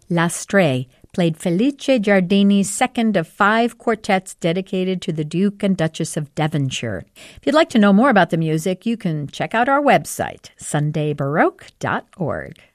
L'Astre played Felice Giardini's second of 5 quartets dedicated to the Duke and Duchess of Devonshire. If you'd like to know more about the music, you can check out our website, sundaybaroque.org.